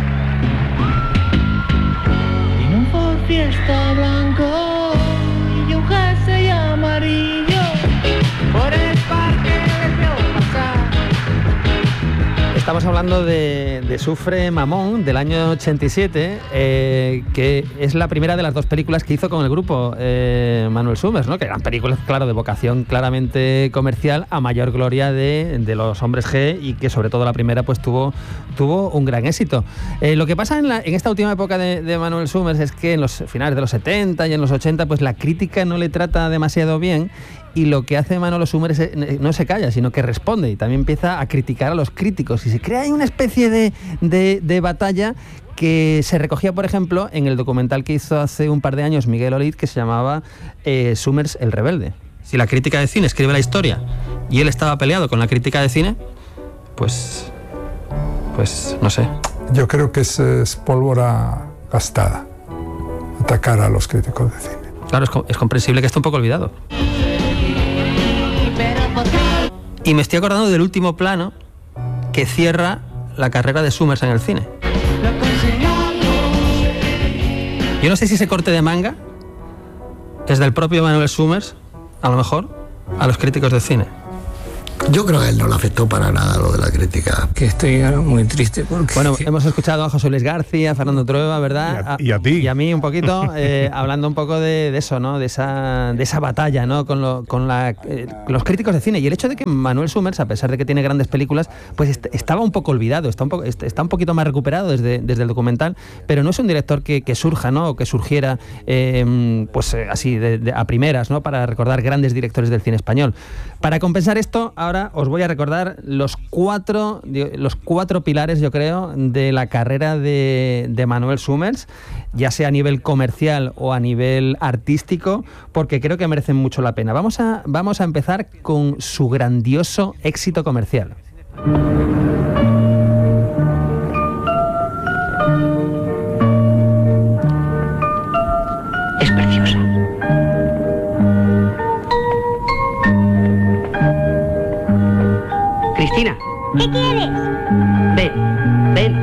en un Ford Fiesta blanco y un jersey amarillo. Por el parque les veo pasar. Estamos hablando de Sufre Mamón, del año 87, que es la primera de las 2 películas que hizo con el grupo Manuel Sumer, ¿no? Que eran películas, claro, de vocación claramente comercial, a mayor gloria de los hombres G, y que sobre todo la primera pues tuvo un gran éxito. Lo que pasa en esta última época de Manuel Sumer es que en los finales de los 70 y en los 80 pues la crítica no le trata demasiado bien, y lo que hace Manolo Summers no se calla, sino que responde y también empieza a criticar a los críticos y se crea ahí una especie de batalla que se recogía, por ejemplo, en el documental que hizo hace un par de años Miguel Olid, que se llamaba Summers el rebelde. Si la crítica de cine escribe la historia y él estaba peleado con la crítica de cine, pues no sé. Yo creo que es pólvora gastada atacar a los críticos de cine. Claro, es comprensible que esté un poco olvidado. Y me estoy acordando del último plano que cierra la carrera de Summers en el cine. Yo no sé si ese corte de manga es del propio Manuel Summers, a lo mejor, a los críticos de cine. Yo creo que a él no le afectó para nada lo de la crítica. Que estoy muy triste porque... Bueno, hemos escuchado a José Luis García, a Fernando Trueba, ¿verdad? Y a ti. Y a mí un poquito, hablando un poco de eso, ¿no? De esa batalla, ¿no? Con los críticos de cine. Y el hecho de que Manuel Summers, a pesar de que tiene grandes películas, pues estaba un poco olvidado, está un poquito más recuperado desde el documental, pero no es un director que surja, ¿no? O que surgiera así a primeras, ¿no? Para recordar grandes directores del cine español. Para compensar esto, ahora os voy a recordar los cuatro pilares, yo creo, de la carrera de Manuel Summers, ya sea a nivel comercial o a nivel artístico, porque creo que merecen mucho la pena. Vamos a empezar con su grandioso éxito comercial. Es preciosa. Cristina. ¿Qué quieres? Ven.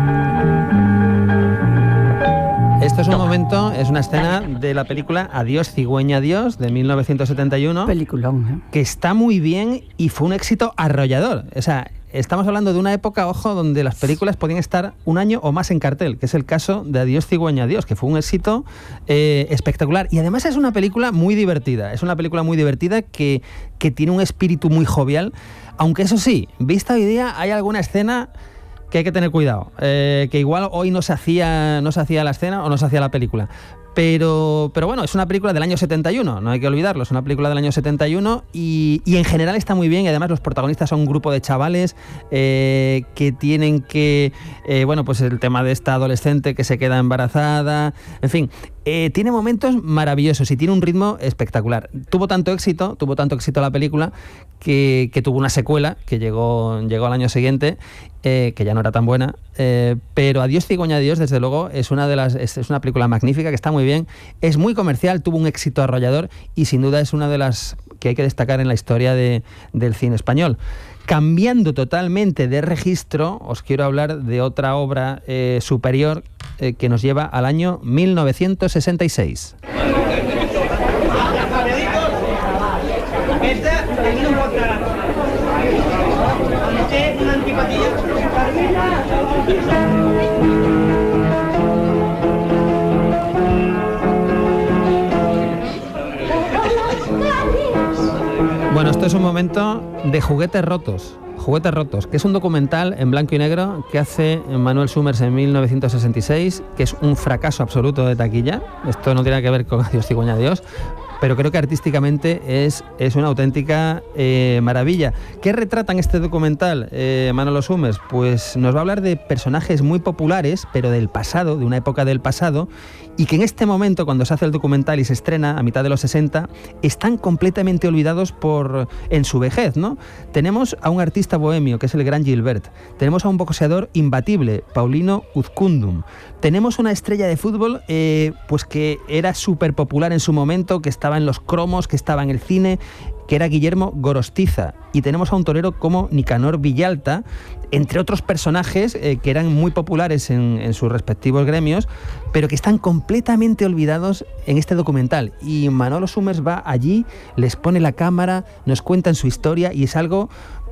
Esto es un momento, es una escena de la película Adiós, cigüeña, adiós, de 1971. Peliculón, que está muy bien y fue un éxito arrollador. O sea, estamos hablando de una época, ojo, donde las películas podían estar un año o más en cartel, que es el caso de Adiós, cigüeña, adiós, que fue un éxito espectacular. Y además es una película muy divertida. Es una película muy divertida que tiene un espíritu muy jovial. Aunque eso sí, vista hoy día, hay alguna escena que hay que tener cuidado. Que igual hoy no se hacía la escena o no se hacía la película. Pero bueno, es una película del año 71, no hay que olvidarlo, es una película del año 71 y en general está muy bien y además los protagonistas son un grupo de chavales que tienen que, pues el tema de esta adolescente que se queda embarazada, en fin, tiene momentos maravillosos y tiene un ritmo espectacular. Tuvo tanto éxito la película que tuvo una secuela que llegó al año siguiente, que ya no era tan buena, pero Adiós, cigüeña, adiós, desde luego es una película magnífica que está muy bien, es muy comercial, tuvo un éxito arrollador y sin duda es una de las que hay que destacar en la historia del cine español. Cambiando totalmente de registro, os quiero hablar de otra obra superior que nos lleva al año 1966. Bueno, esto es un momento de Juguetes rotos, que es un documental en blanco y negro que hace Manuel Summers en 1966, que es un fracaso absoluto de taquilla. Esto no tiene que ver con Adiós, cigüeña, adiós, pero creo que artísticamente es una auténtica maravilla. ¿Qué retrata en este documental Manolo Summers? Pues nos va a hablar de personajes muy populares, pero del pasado, de una época del pasado, y que en este momento, cuando se hace el documental y se estrena a mitad de los 60, están completamente olvidados en su vejez, ¿no? Tenemos a un artista bohemio, que es el gran Gilbert. Tenemos a un boxeador imbatible, Paulino Uzkundum. Tenemos una estrella de fútbol, pues que era súper popular en su momento, que estaba en los cromos, que estaba en el cine, que era Guillermo Gorostiza. Y tenemos a un torero como Nicanor Villalta, entre otros personajes que eran muy populares en sus respectivos gremios, pero que están completamente olvidados en este documental. Y Manolo Summers va allí, les pone la cámara, nos cuentan su historia y es algo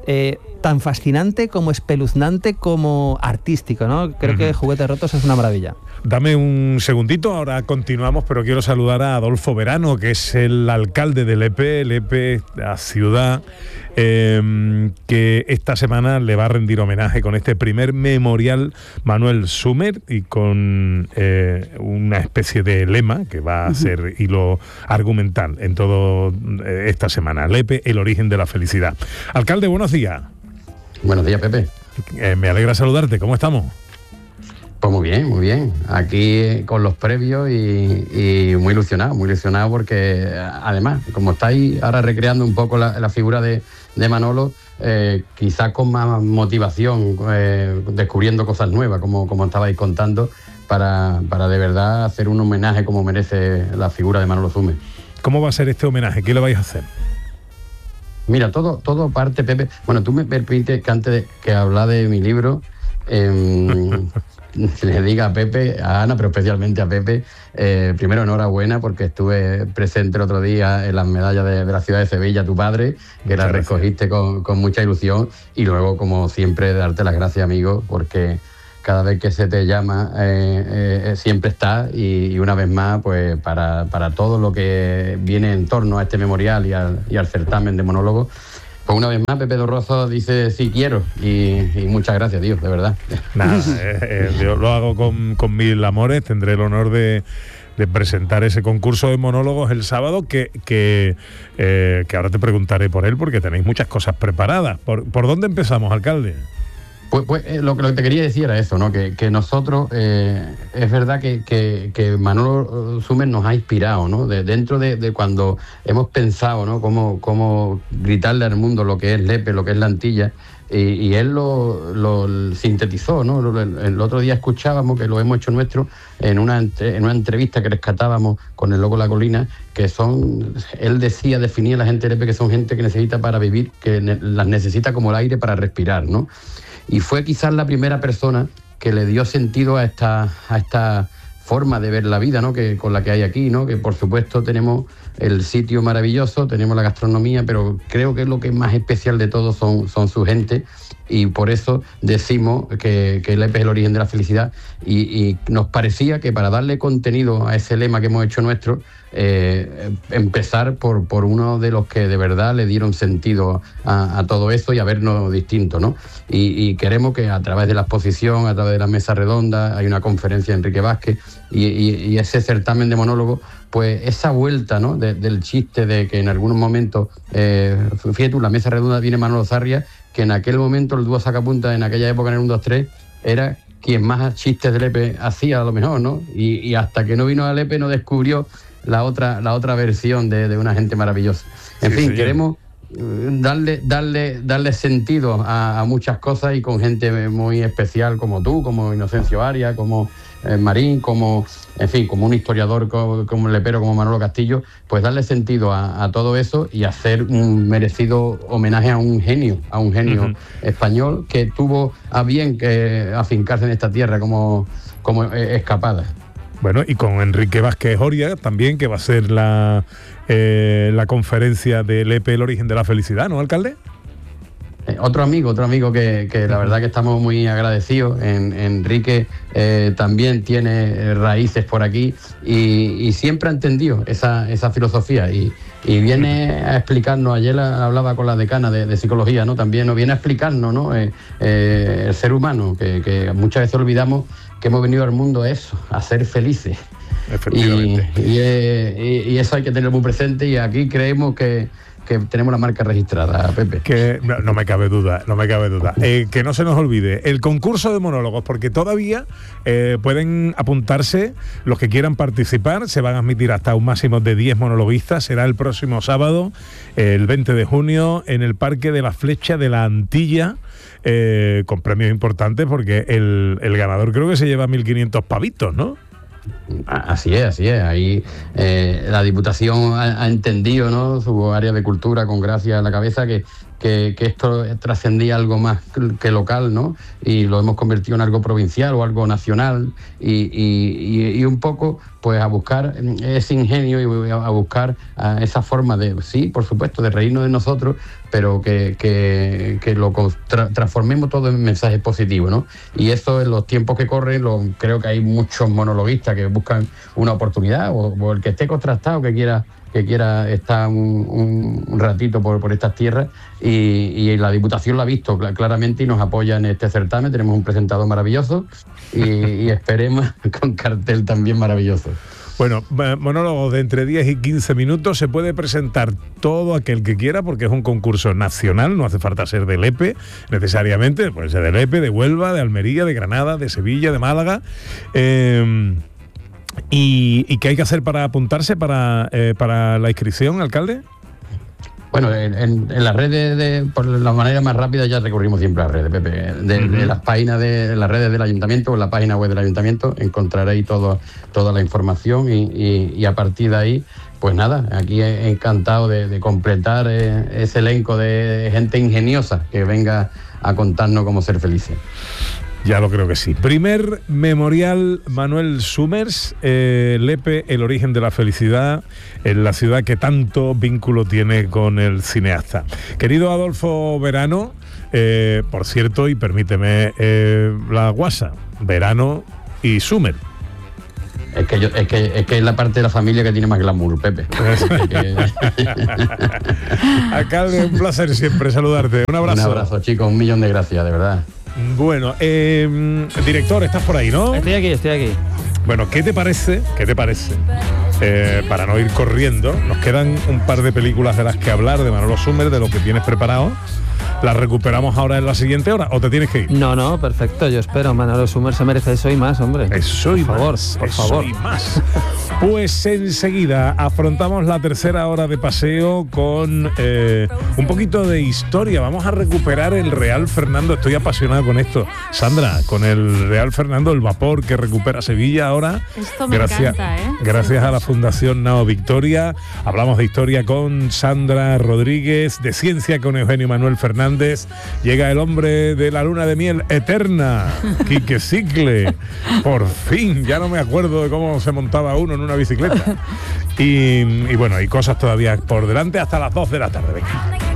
tan fascinante como espeluznante como artístico, ¿no? Creo que Juguetes Rotos es una maravilla. Dame un segundito, ahora continuamos, pero quiero saludar a Adolfo Verano, que es el alcalde de Lepe, la ciudad, que esta semana le va a rendir homenaje con este primer memorial Manuel Sumer y con una especie de lema que va a ser hilo argumental en todo esta semana. Lepe, el origen de la felicidad. Alcalde, buenos días. Buenos días, Pepe. Me alegra saludarte, ¿cómo estamos? Pues muy bien. Aquí con los previos y muy ilusionado porque además, como estáis ahora recreando un poco la figura de Manolo, quizás con más motivación, descubriendo cosas nuevas, como estabais contando, para de verdad hacer un homenaje como merece la figura de Manolo Sumer. ¿Cómo va a ser este homenaje? ¿Qué le vais a hacer? Mira, todo parte, Pepe. Bueno, tú me permites que antes de que hablar de mi libro, le diga a Pepe, a Ana, pero especialmente a Pepe, primero enhorabuena porque estuve presente el otro día en las medallas de la ciudad de Sevilla, tu padre, que las recogiste con mucha ilusión, y luego, como siempre, darte las gracias, amigo, porque cada vez que se te llama siempre está, y una vez más, pues para todo lo que viene en torno a este memorial y al certamen de monólogos, pues una vez más Pepe Dorrozo dice sí quiero, y muchas gracias, Dios, de verdad. Nada, yo lo hago con mil amores. Tendré el honor de presentar ese concurso de monólogos el sábado, que ahora te preguntaré por él, porque tenéis muchas cosas preparadas. ¿Por dónde empezamos, alcalde? Pues lo que te quería decir era eso, ¿no? Que nosotros, es verdad que Manolo Sumer nos ha inspirado, ¿no? Dentro de cuando hemos pensado, ¿no? Cómo gritarle al mundo lo que es Lepe, lo que es la Antilla, y él lo sintetizó, ¿no? El otro día escuchábamos, que lo hemos hecho nuestro, en una entrevista que rescatábamos con el Loco La Colina, que él definía a la gente de Lepe que son gente que necesita para vivir, que las necesita como el aire para respirar, ¿no? Y fue quizás la primera persona que le dio sentido a esta forma de ver la vida, ¿no? Con la que hay aquí, ¿no? Que por supuesto tenemos el sitio maravilloso, tenemos la gastronomía, pero creo que lo que es más especial de todo son su gente, y por eso decimos que Lepe es el origen de la felicidad, y nos parecía que para darle contenido a ese lema que hemos hecho nuestro, empezar por uno de los que de verdad le dieron sentido a todo eso y a vernos distintos, ¿no? Y queremos que a través de la exposición, a través de la mesa redonda, hay una conferencia de Enrique Vázquez y ese certamen de monólogos, pues esa vuelta, ¿no? Del chiste de que en algunos momentos, fíjate tú, la mesa redonda viene Manolo Sarria, que en aquel momento el dúo Sacapunta, en aquella época, en el 1, 2, 3, era quien más chistes de Lepe hacía, a lo mejor, ¿no? Y hasta que no vino a Lepe no descubrió la otra versión de una gente maravillosa. En fin, queremos darle sentido a muchas cosas, y con gente muy especial como tú, como Inocencio Arias, como Marín, como un historiador como Lepero, como Manolo Castillo, pues darle sentido a todo eso y hacer un merecido homenaje a un genio español que tuvo a bien que afincarse en esta tierra como escapada. Bueno, y con Enrique Vázquez Oria también, que va a ser la conferencia de Lepe, el origen de la felicidad, ¿no, alcalde? Otro amigo que la verdad que estamos muy agradecidos. Enrique también tiene raíces por aquí y siempre ha entendido esa filosofía y viene a explicarnos. Ayer hablaba con la decana de psicología, ¿no? También nos viene a explicarnos, ¿no? El ser humano, que muchas veces olvidamos que hemos venido al mundo a eso, a ser felices. Efectivamente. Y eso hay que tenerlo muy presente, y aquí creemos que tenemos la marca registrada, Pepe. Que no me cabe duda. Que no se nos olvide el concurso de monólogos, porque todavía pueden apuntarse los que quieran participar. Se van a admitir hasta un máximo de 10 monologuistas. Será el próximo sábado, el 20 de junio, en el Parque de la Flecha de la Antilla, con premios importantes, porque el ganador creo que se lleva 1.500 pavitos, ¿no? Así es. Ahí la Diputación ha entendido, ¿no? Su área de cultura, con Gracia a la cabeza, que que esto trascendía algo más que local, ¿no? Y lo hemos convertido en algo provincial o algo nacional y un poco pues a buscar ese ingenio y a buscar esa forma de, sí, por supuesto, de reírnos de nosotros, pero que lo transformemos todo en mensajes positivos, ¿no? Y eso en los tiempos que corren, creo que hay muchos monologuistas que buscan una oportunidad o el que esté contrastado, que quiera estar un ratito por estas tierras y la Diputación lo ha visto claramente y nos apoya en este certamen. Tenemos un presentador maravilloso y esperemos con cartel también maravilloso. Bueno, monólogo de entre 10 y 15 minutos, se puede presentar todo aquel que quiera porque es un concurso nacional, no hace falta ser de Lepe necesariamente, puede ser de Lepe, de Huelva, de Almería, de Granada, de Sevilla, de Málaga. ¿Y qué hay que hacer para apuntarse para la inscripción, alcalde? Bueno, en las redes, por la manera más rápida, ya recurrimos siempre a las redes, Pepe. De las páginas de las redes del ayuntamiento o en la página web del ayuntamiento encontraréis toda la información y a partir de ahí, pues nada, aquí encantado de completar ese elenco de gente ingeniosa que venga a contarnos cómo ser felices. Ya lo creo que sí. Primer memorial Manuel Sumers, Lepe, el origen de la felicidad, en la ciudad que tanto vínculo tiene con el cineasta. Querido Adolfo Verano, por cierto, y permíteme la guasa, Verano y Sumer. Es que es la parte de la familia que tiene más glamour, Pepe. Alcalde, un placer siempre saludarte. Un abrazo. Un abrazo, chicos, 1.000.000 de gracias, de verdad. Bueno, director, estás por ahí, ¿no? Estoy aquí. Bueno, ¿qué te parece? Para no ir corriendo, nos quedan un par de películas de las que hablar de Manolo Sumer, de lo que tienes preparado. ¿Las recuperamos ahora en la siguiente hora o te tienes que ir? No, perfecto, yo espero. Manolo Sumer se merece eso y más, hombre. Eso y más, por favor. Y más. Pues enseguida afrontamos la tercera hora de paseo con un poquito de historia. Vamos a recuperar el Real Fernando. Estoy apasionado con esto. Sandra, con el Real Fernando, el vapor que recupera Sevilla ahora. Esto me encanta, ¿eh? Gracias a la Fundación Nao Victoria. Hablamos de historia con Sandra Rodríguez, de ciencia con Eugenio Manuel Fernández. Llega el hombre de la luna de miel eterna, Quique Cicle. Por fin, ya no me acuerdo de cómo se montaba uno en una bicicleta. Y bueno, hay cosas todavía por delante hasta las 2 de la tarde. Venga.